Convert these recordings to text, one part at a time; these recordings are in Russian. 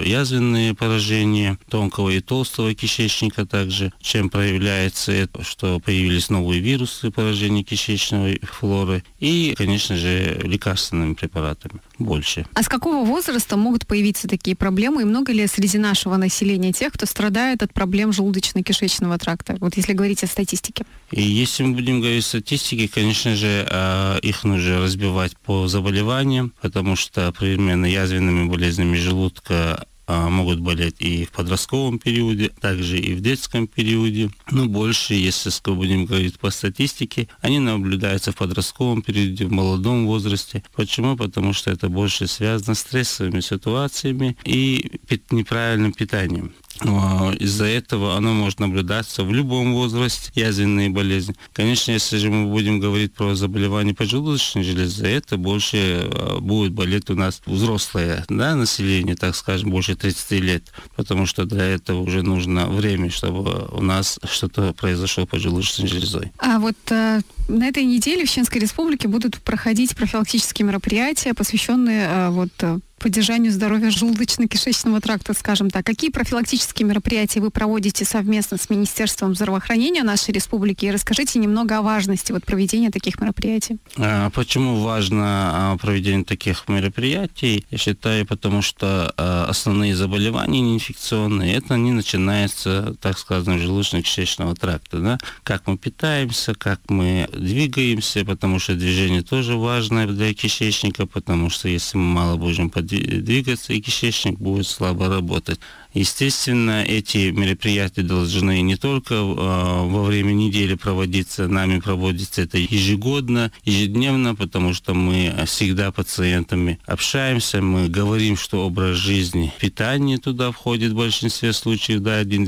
язвенные поражения тонкого и толстого кишечника также. Чем проявляется это, что появились новые вирусы поражения кишечной флоры и, конечно же, лекарственными препаратами больше. А с какого возраста могут появиться такие проблемы? И много ли среди нашего населения тех, кто страдает от проблем желудочно-кишечного тракта? Вот если говорить о статистике. И если мы будем говорить о статистике, конечно же, их нужно разбивать по заболеваниям, потому что примерно язвенными болезнями желудка могут болеть и в подростковом периоде, также и в детском периоде. Но больше, если будем говорить по статистике, они наблюдаются в подростковом периоде, в молодом возрасте. Почему? Потому что это больше связано с стрессовыми ситуациями и неправильным питанием. Из-за этого оно может наблюдаться в любом возрасте, язвенные болезни. Конечно, если же мы будем говорить про заболевания поджелудочной железы, это больше будет болеть у нас взрослое население, так скажем, больше 30 лет, потому что для этого уже нужно время, чтобы у нас что-то произошло с поджелудочной железой. А вот на этой неделе в Чеченской Республике будут проходить профилактические мероприятия, посвященные поддержанию здоровья желудочно-кишечного тракта, скажем так. Какие профилактические мероприятия вы проводите совместно с Министерством здравоохранения нашей республики? И расскажите немного о важности проведения таких мероприятий. Почему важно проведение таких мероприятий? Я считаю, потому что основные заболевания неинфекционные, это они начинаются, так скажем, желудочно-кишечного тракта. Да? Как мы питаемся, как мы двигаемся, потому что движение тоже важно для кишечника, потому что если мы мало будем двигаться, и кишечник будет слабо работать. Естественно, эти мероприятия должны не только во время недели проводиться, нами проводится это ежегодно, ежедневно, потому что мы всегда с пациентами общаемся, мы говорим, что образ жизни, питание туда входит в большинстве случаев, один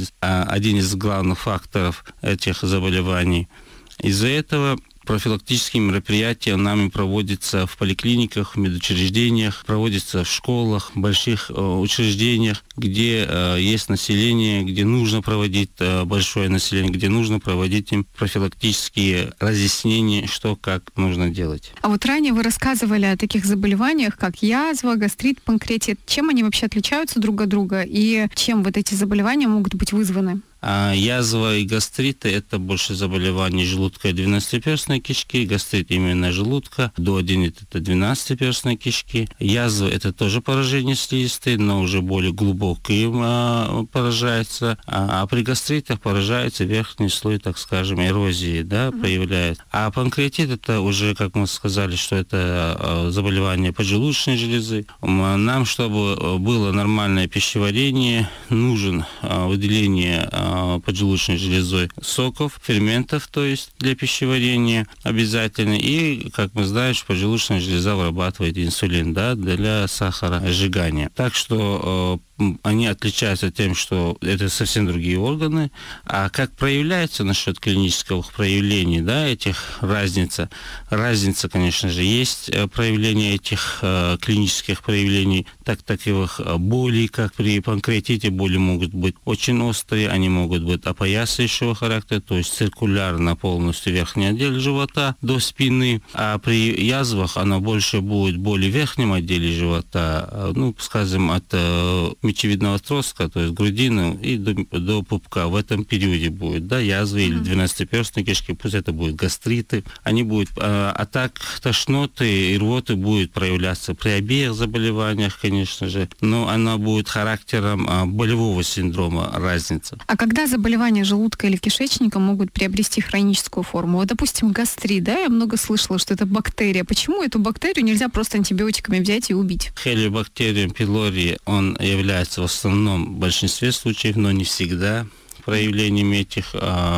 из главных факторов этих заболеваний. Из-за этого профилактические мероприятия нами проводятся в поликлиниках, в медучреждениях, проводятся в школах, больших учреждениях, где есть население, где нужно проводить большое население, где нужно проводить им профилактические разъяснения, что как нужно делать. А вот ранее вы рассказывали о таких заболеваниях, как язва, гастрит, панкреатит. Чем они вообще отличаются друг от друга и чем вот эти заболевания могут быть вызваны? Язва и гастриты – это больше заболевания желудка и двенадцатиперстной кишки. Гастрит именно желудка, дуоденит – это двенадцатиперстной кишки. Язва – это тоже поражение слизистой, но уже более глубокие поражается. А при гастритах поражается верхний слой, так скажем, эрозии, появляется. А панкреатит – это уже, как мы сказали, что это заболевание поджелудочной железы. Нам, чтобы было нормальное пищеварение, нужен выделение поджелудочной железой соков, ферментов, то есть для пищеварения обязательно. И, как мы знаем, что поджелудочная железа вырабатывает инсулин, для сахаросжигания. Так что они отличаются тем, что это совсем другие органы. А как проявляется насчет клинических проявлений, этих разница? Разница, конечно же, есть проявление этих клинических проявлений, таковых болей, как при панкреатите, боли могут быть очень острые, они могут быть опоясывающего характера, то есть циркулярно полностью верхний отдел живота до спины, а при язвах она больше будет боли в верхнем отделе живота, скажем, от мечевидного отростка, то есть грудины и до пупка. В этом периоде будет, язвы или двенадцатиперстной кишки, пусть это будут гастриты, они будут, а так тошноты и рвоты будут проявляться при обеих заболеваниях, конечно же, но она будет характером болевого синдрома, разница. А когда заболевания желудка или кишечника могут приобрести хроническую форму? Вот, допустим, гастрит, я много слышала, что это бактерия. Почему эту бактерию нельзя просто антибиотиками взять и убить? Хелиобактериум пилори, он является в основном в большинстве случаев, но не всегда проявлениями этих.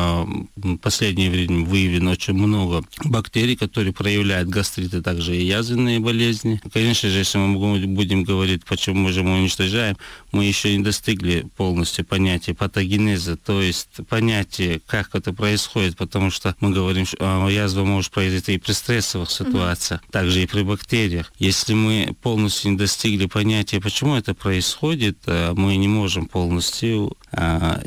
В последнее время выявлено очень много бактерий, которые проявляют гастриты, также и язвенные болезни. Конечно же, если мы будем говорить, почему же мы уничтожаем, мы еще не достигли полностью понятия патогенеза, то есть понятия, как это происходит, потому что мы говорим, что язва может произойти и при стрессовых ситуациях, также и при бактериях. Если мы полностью не достигли понятия, почему это происходит, мы не можем полностью с этой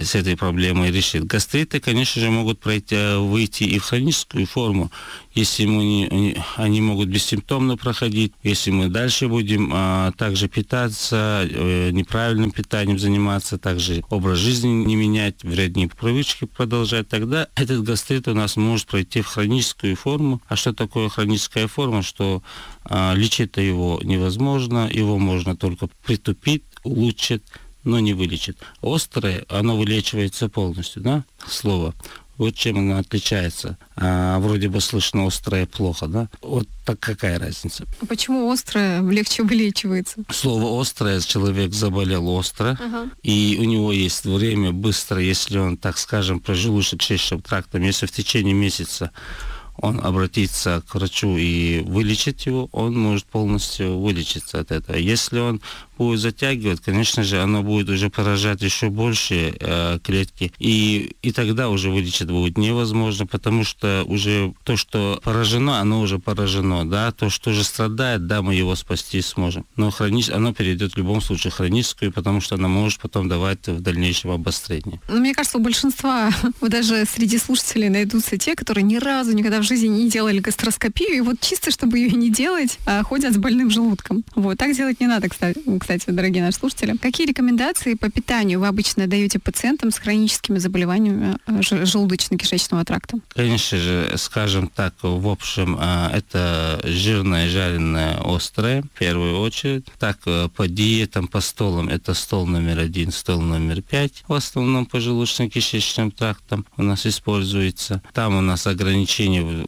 проблемы решит. Гастриты, конечно же, могут выйти и в хроническую форму, если они могут бессимптомно проходить, если мы дальше будем также питаться, неправильным питанием заниматься, также образ жизни не менять, вредные привычки продолжать, тогда этот гастрит у нас может пройти в хроническую форму. А что такое хроническая форма? Что лечить его невозможно, его можно только притупить, улучшить, но не вылечит. Острое, оно вылечивается полностью, да, слово. Вот чем оно отличается. Вроде бы слышно острое плохо, да? Вот так какая разница? А почему острое легче вылечивается? Слово острое, человек заболел остро, и у него есть время быстро, если он, так скажем, про желудочно-кишечным трактом, если в течение месяца он обратится к врачу и вылечит его, он может полностью вылечиться от этого. Если он будет затягивать, конечно же, оно будет уже поражать еще больше клетки, и тогда уже вылечить будет невозможно, потому что уже то, что поражено, оно уже поражено, да, то, что уже страдает, да, мы его спасти сможем. Но оно перейдет в любом случае в хроническую, потому что оно может потом давать в дальнейшем обострение. Ну, мне кажется, у большинства, даже среди слушателей найдутся те, которые ни разу никогда в жизни не делали гастроскопию, и вот чисто, чтобы ее не делать, ходят с больным желудком. Вот, так делать не надо, кстати, дорогие наши слушатели. Какие рекомендации по питанию вы обычно даете пациентам с хроническими заболеваниями желудочно-кишечного тракта? Конечно же, скажем так, в общем, это жирное, жареное, острое, в первую очередь. Так, по диетам, по столам, это стол номер 1, стол номер 5, в основном по желудочно-кишечным трактам у нас используется. Там у нас ограничения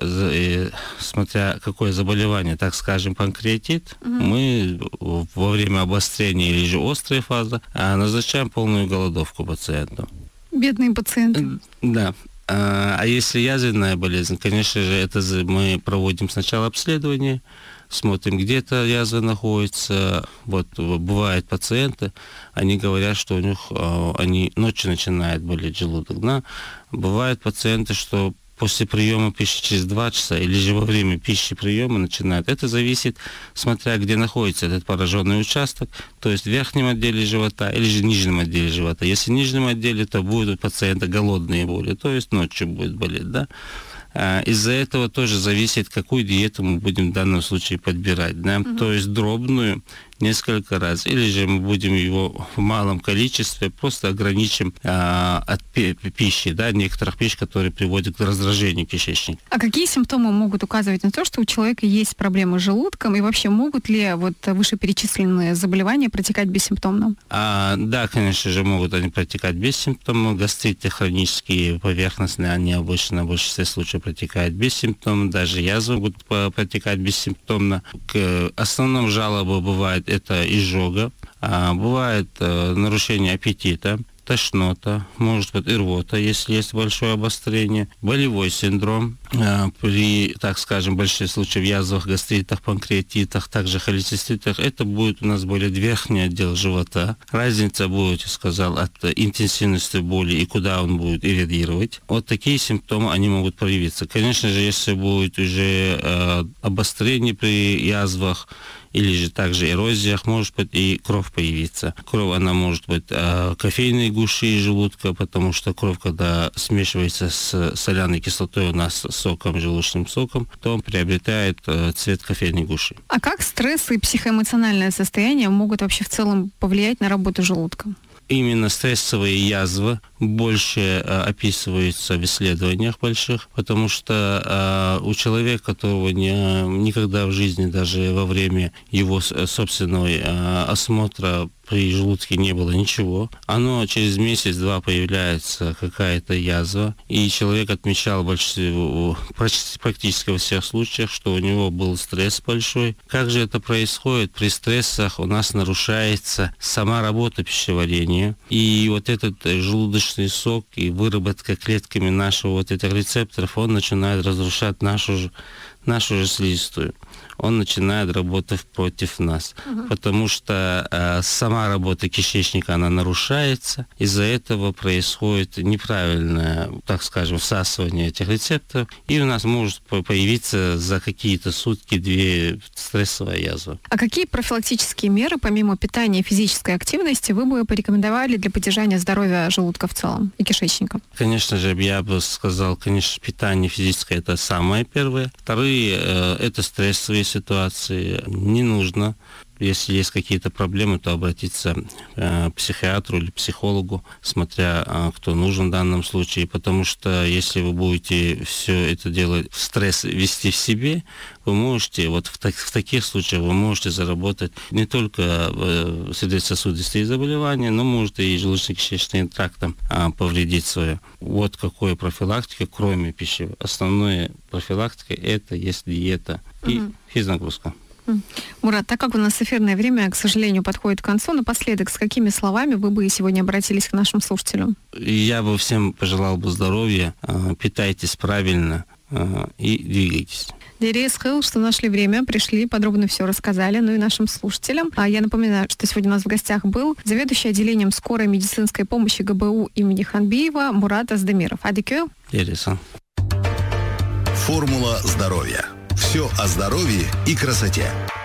смотря какое заболевание, так скажем, панкреатит, мы во время обострения или же острой фазы назначаем полную голодовку пациенту. Бедные пациенты. Да. А если язвенная болезнь, конечно же, это мы проводим сначала обследование, смотрим, где эта язва находится. Вот бывают пациенты, они говорят, что у них ночью начинает болеть желудок. Да? Бывают пациенты, что после приема пищи через 2 часа или же во время пищи приема начинает. Это зависит, смотря где находится этот пораженный участок, то есть в верхнем отделе живота или же в нижнем отделе живота. Если в нижнем отделе, то будут у пациента голодные боли, то есть ночью будет болеть, да. Из-за этого тоже зависит, какую диету мы будем в данном случае подбирать, да. То есть дробную несколько раз, или же мы будем его в малом количестве, просто ограничим от пищи, да, некоторых пищ, которые приводят к раздражению кишечника. А какие симптомы могут указывать на то, что у человека есть проблемы с желудком, и вообще могут ли вот вышеперечисленные заболевания протекать бессимптомно? Да, конечно же, могут они протекать без симптомов. Гастриты хронические, поверхностные, они обычно в большинстве случаев протекают без симптомов, даже язвы будут протекать бессимптомно. К основным жалобам бывает это изжога, бывает нарушение аппетита, тошнота, может быть и рвота, если есть большое обострение, болевой синдром при, так скажем, большинстве случаев язвах, гастритах, панкреатитах, также холециститах, это будет у нас более верхний отдел живота. Разница будет, я сказал, от интенсивности боли и куда он будет иррадировать. Вот такие симптомы, они могут проявиться. Конечно же, если будет уже обострение при язвах, или же также эрозиях, может быть и кровь появиться. Кровь, она может быть кофейной гущей желудка, потому что кровь, когда смешивается с соляной кислотой у нас с соком, желудочным соком, то он приобретает цвет кофейной гущи. А как стресс и психоэмоциональное состояние могут вообще в целом повлиять на работу желудка? Именно стрессовые язвы больше описываются в исследованиях больших, потому что у человека, которого никогда в жизни, даже во время его собственного осмотра при желудке не было ничего, оно через месяц-два появляется какая-то язва, и человек отмечал практически во всех случаях, что у него был стресс большой. Как же это происходит? При стрессах у нас нарушается сама работа пищеварения, и вот этот желудочный сок и выработка клетками нашего вот этих рецепторов, он начинает разрушать нашу же слизистую. он начинает работать против нас. Потому что сама работа кишечника, она нарушается. Из-за этого происходит неправильное, так скажем, всасывание этих рецепторов. И у нас может появиться за какие-то сутки 2 стрессовая язва. А какие профилактические меры, помимо питания и физической активности, вы бы порекомендовали для поддержания здоровья желудка в целом и кишечника? Конечно же, я бы сказал, конечно, питание физическое – это самое первое. Вторые – это стрессовые ситуации. Не нужно, если есть какие-то проблемы, то обратиться к психиатру или психологу, смотря кто нужен в данном случае. Потому что если вы будете все это дело, стресс вести в себе, вы можете, вот в таких случаях вы можете заработать не только сердечно-сосудистые заболевания, но может и желудочно-кишечным трактом повредить свое. Вот какая профилактика, кроме пищи. Основная профилактика – это есть диета и физнагрузка. Мурат, так как у нас эфирное время, к сожалению, подходит к концу, напоследок, с какими словами вы бы сегодня обратились к нашим слушателям? Я бы всем пожелал бы здоровья, питайтесь правильно и двигайтесь. Дерия Схыл, что нашли время, пришли, подробно все рассказали, ну и нашим слушателям. А я напоминаю, что сегодня у нас в гостях был заведующий отделением скорой медицинской помощи ГБУ имени Ханбиева Мурат Аздемиров. Адикё? Дереса. Формула здоровья. Все о здоровье и красоте.